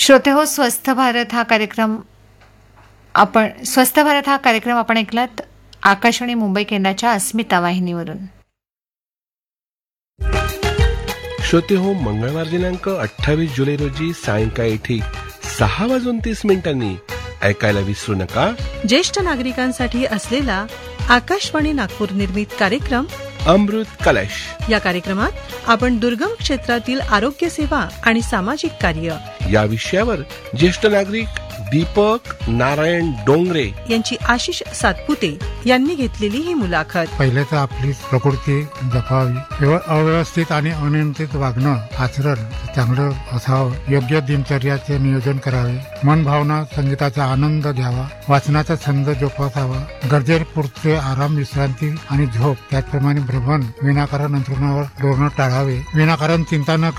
श्रोते हो, स्वस्थ भारत हा कार्यक्रम आपण ऐकलात आकाशवाणी मुंबई केंद्राच्या अस्मिता वाहिनीवरून. श्रोते हो, मंगळवार दिनांक 28 जुलै रोजी सायंकाळी ठीक 6:30 ऐकायला विसरू नका ज्येष्ठ नागरिकांसाठी असलेला आकाशवाणी नागपूर निर्मित कार्यक्रम अमृत कलश. या कार्यक्रमात आपण दुर्गम क्षेत्रातील आरोग्य सेवा आणि सामाजिक कार्य या विषयावर ज्येष्ठ नागरिक दीपक नारायण डोंगरे यांची आशिष सातपुते यांनी घेतलेली ही मुलाखत. पहिले तर आपली प्रकृती जपावी, अव्यवस्थित आणि अनियंत्रित वागणं, आचरण चांगलं असावं, योग्य दिनचर्याचे नियोजन करावे, मन भावना संगीताचा आनंद घ्यावा, वाचनाचा छंद जोपासावा, गरजेपुरते आराम, विश्रांती आणि झोप, त्याचप्रमाणे भ्रमण, विनाकारण अंथरुणावर डोरणं टाळावे, विनाकारण चिंता न